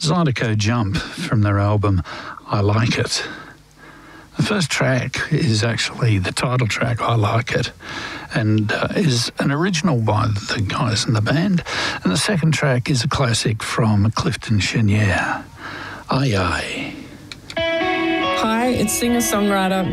Zydeco Jump from their album I Like It. The first track is actually the title track, I Like It, and is an original by the guys in the band. And the second track is a classic from Clifton Chenier, Aye Aye. Hi, it's singer-songwriter